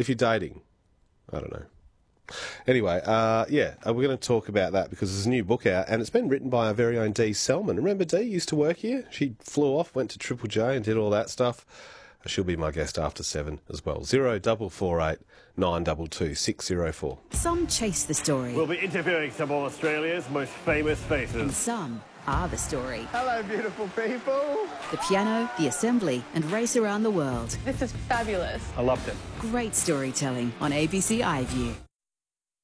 if you're dating. I don't know. Anyway, we're going to talk about that because there's a new book out and it's been written by our very own Dee Selman. Remember Dee used to work here? She flew off, went to Triple J and did all that stuff. She'll be my guest after 7 as well. 0448 922 604. Some chase the story. We'll be interviewing some of Australia's most famous faces. And some are the story. Hello, beautiful people. The piano, the assembly, and race around the world. This is fabulous. I loved it. Great storytelling on ABC iView.